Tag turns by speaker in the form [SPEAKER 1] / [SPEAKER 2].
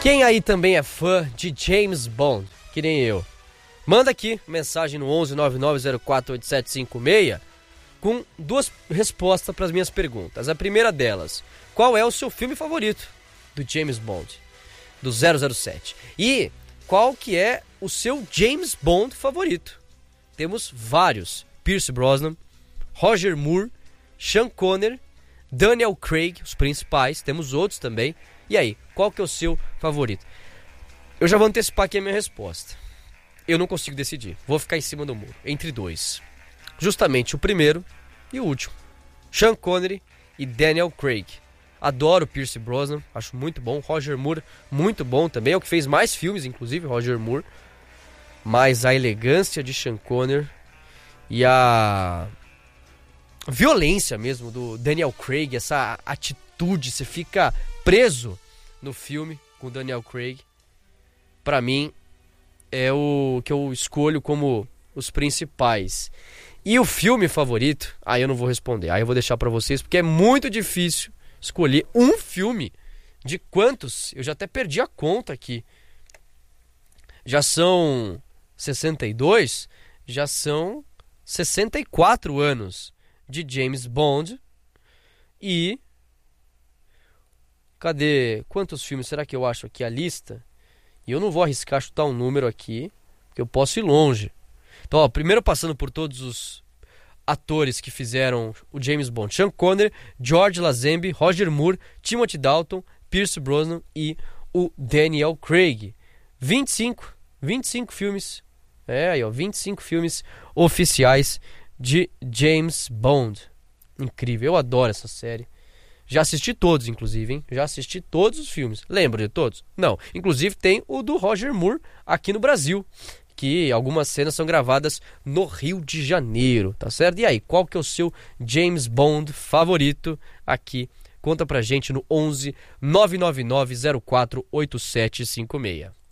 [SPEAKER 1] Quem aí também é fã de James Bond, que nem eu, manda aqui mensagem no 11999048756 com duas respostas para as minhas perguntas. A primeira delas, qual é o seu filme favorito do James Bond, do 007? E qual que é o seu James Bond favorito? Temos vários: Pierce Brosnan, Roger Moore, Sean Connery, Daniel Craig, os principais, temos outros também. E aí, qual que é o seu favorito? Eu já vou antecipar aqui a minha resposta. Eu não consigo decidir, vou ficar em cima do muro, entre dois. Justamente o primeiro e o último, Sean Connery e Daniel Craig. Adoro Pierce Brosnan, acho muito bom. Roger Moore, muito bom também, é o que fez mais filmes, inclusive, Roger Moore. Mas a elegância de Sean Connery e a violência mesmo do Daniel Craig, essa atitude, você fica preso no filme com o Daniel Craig. Pra mim, é o que eu escolho como os principais. E o filme favorito, aí eu não vou responder, aí eu vou deixar pra vocês, porque é muito difícil escolher um filme. De quantos? Eu já até perdi a conta aqui. Já são 62, já são 64 anos de James Bond. E cadê? Quantos filmes será que eu acho aqui a lista? E eu não vou arriscar chutar um número aqui, porque eu posso ir longe. Então, ó, primeiro passando por todos os atores que fizeram o James Bond: Sean Connery, George Lazenby, Roger Moore, Timothy Dalton, Pierce Brosnan e o Daniel Craig. 25 filmes. Aí, ó, 25 filmes oficiais de James Bond. Incrível, eu adoro essa série. Já assisti todos, inclusive, hein? Já assisti todos os filmes. Lembra de todos? Não. Inclusive tem o do Roger Moore aqui no Brasil, que algumas cenas são gravadas no Rio de Janeiro, tá certo? E aí, qual que é o seu James Bond favorito aqui? Conta pra gente no 11 999 04 8756.